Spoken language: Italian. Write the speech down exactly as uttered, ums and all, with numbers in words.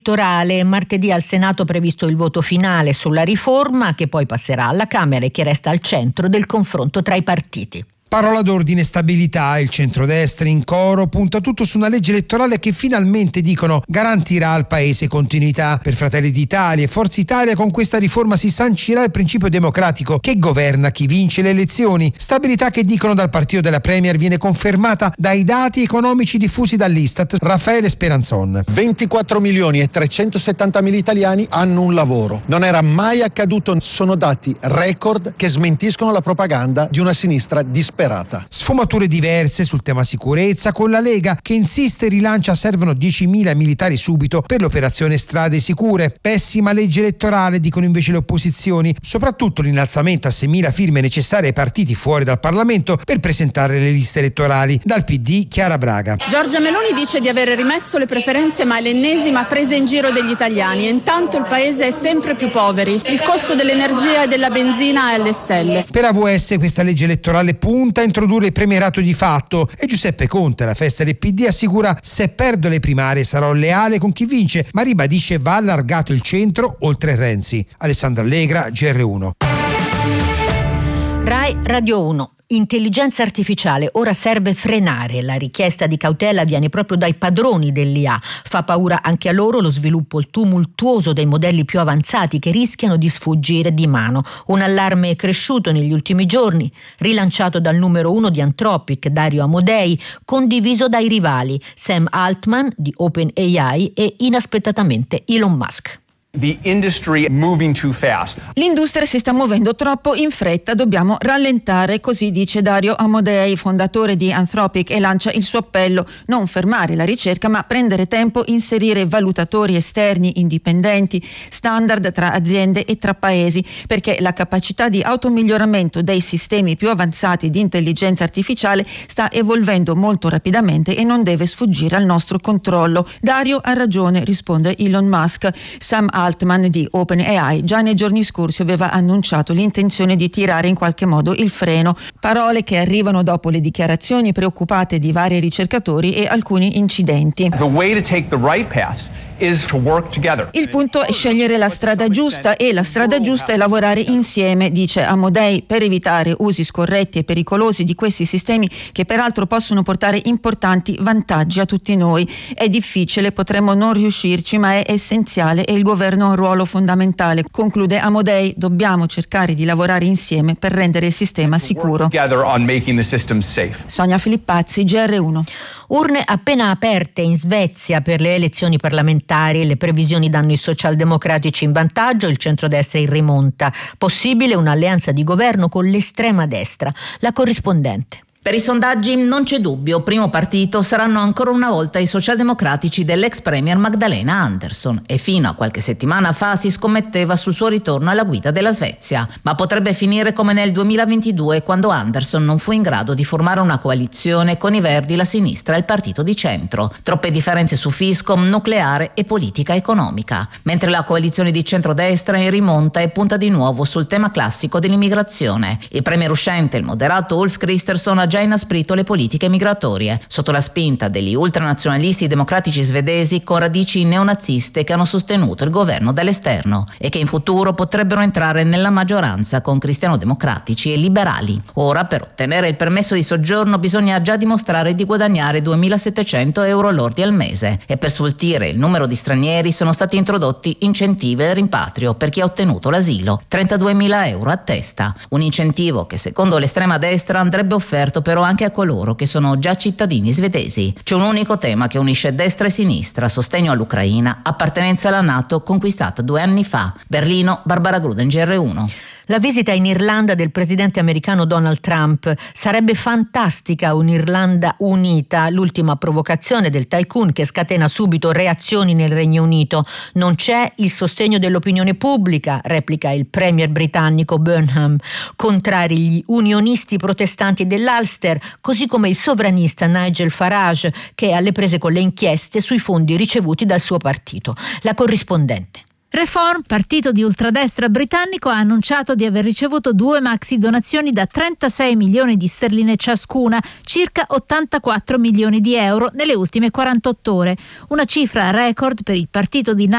elettorale. Martedì al Senato previsto il voto finale sulla riforma, che poi passerà alla Camera e che resta al centro del confronto tra i partiti. Parola d'ordine stabilità, il centrodestra in coro punta tutto su una legge elettorale che finalmente, dicono, garantirà al paese continuità. Per Fratelli d'Italia e Forza Italia con questa riforma si sancirà il principio democratico che governa chi vince le elezioni. Stabilità che, dicono, dal partito della Premier viene confermata dai dati economici diffusi dall'Istat. Raffaele Speranzon. ventiquattro milioni e trecentosettantamila italiani hanno un lavoro. Non era mai accaduto, sono dati record che smentiscono la propaganda di una sinistra disperata. Sfumature diverse sul tema sicurezza, con la Lega che insiste e rilancia servono diecimila militari subito per l'operazione Strade Sicure. Pessima legge elettorale, dicono invece le opposizioni, soprattutto l'innalzamento a seimila firme necessarie ai partiti fuori dal Parlamento per presentare le liste elettorali. Dal P D Chiara Braga. Giorgia Meloni dice di aver rimesso le preferenze, ma è l'ennesima presa in giro degli italiani, e intanto il paese è sempre più poveri. Il costo dell'energia e della benzina è alle stelle. Per A V S questa legge elettorale punta a introdurre il premierato di fatto e Giuseppe Conte, alla festa del P D, assicura: se perdo le primarie sarò leale con chi vince, ma ribadisce va allargato il centro oltre Renzi. Alessandra Allegra, G R uno. Rai Radio uno. Intelligenza artificiale, ora serve frenare. La richiesta di cautela viene proprio dai padroni dell'I A. Fa paura anche a loro lo sviluppo tumultuoso dei modelli più avanzati che rischiano di sfuggire di mano. Un allarme cresciuto negli ultimi giorni, rilanciato dal numero uno di Anthropic, Dario Amodei, condiviso dai rivali Sam Altman di OpenAI e inaspettatamente Elon Musk. The industry moving too fast. L'industria si sta muovendo troppo in fretta, dobbiamo rallentare, così dice Dario Amodei, fondatore di Anthropic, e lancia il suo appello: non fermare la ricerca ma prendere tempo, inserire valutatori esterni indipendenti, standard tra aziende e tra paesi, perché la capacità di automiglioramento dei sistemi più avanzati di intelligenza artificiale sta evolvendo molto rapidamente e non deve sfuggire al nostro controllo. Dario ha ragione, risponde Elon Musk. Sam Altman di OpenAI già nei giorni scorsi aveva annunciato l'intenzione di tirare in qualche modo il freno, parole che arrivano dopo le dichiarazioni preoccupate di vari ricercatori e alcuni incidenti. The way to take the right path is to work together. Il punto è scegliere la strada giusta, e la strada giusta è lavorare insieme, dice Amodei, per evitare usi scorretti e pericolosi di questi sistemi che peraltro possono portare importanti vantaggi a tutti noi. È difficile, potremmo non riuscirci, ma è essenziale e il governo ha un ruolo fondamentale. Conclude Amodei: dobbiamo cercare di lavorare insieme per rendere il sistema sicuro. Sonia Filippazzi, G R uno. Urne appena aperte in Svezia per le elezioni parlamentari. Le previsioni danno i socialdemocratici in vantaggio, il centrodestra in rimonta. Possibile un'alleanza di governo con l'estrema destra. La corrispondente. Per i sondaggi non c'è dubbio, primo partito saranno ancora una volta i socialdemocratici dell'ex premier Magdalena Andersson, e fino a qualche settimana fa si scommetteva sul suo ritorno alla guida della Svezia, ma potrebbe finire come nel duemilaventidue, quando Andersson non fu in grado di formare una coalizione con i Verdi, la sinistra e il partito di centro. Troppe differenze su fisco, nucleare e politica economica, mentre la coalizione di centrodestra è in rimonta e punta di nuovo sul tema classico dell'immigrazione. Il premier uscente, il moderato Ulf Kristersson, ha già inasprito le politiche migratorie, sotto la spinta degli ultranazionalisti democratici svedesi con radici neonaziste che hanno sostenuto il governo dall'esterno e che in futuro potrebbero entrare nella maggioranza con cristiano-democratici e liberali. Ora, per ottenere il permesso di soggiorno bisogna già dimostrare di guadagnare duemilasettecento euro lordi al mese, e per sfoltire il numero di stranieri sono stati introdotti incentivi al rimpatrio per chi ha ottenuto l'asilo, trentaduemila euro a testa, un incentivo che secondo l'estrema destra andrebbe offerto però anche a coloro che sono già cittadini svedesi. C'è un unico tema che unisce destra e sinistra: sostegno all'Ucraina, appartenenza alla NATO conquistata due anni fa. Berlino, Barbara Gruden, G R uno. La visita in Irlanda del presidente americano Donald Trump. Sarebbe fantastica un'Irlanda unita. L'ultima provocazione del tycoon che scatena subito reazioni nel Regno Unito. Non c'è il sostegno dell'opinione pubblica, replica il premier britannico Burnham. Contrari gli unionisti protestanti dell'Ulster, così come il sovranista Nigel Farage, che è alle prese con le inchieste sui fondi ricevuti dal suo partito. La corrispondente. Reform, partito di ultradestra britannico, ha annunciato di aver ricevuto due maxi donazioni da trentasei milioni di sterline ciascuna, circa ottantaquattro milioni di euro nelle ultime quarantotto ore, una cifra record per il partito di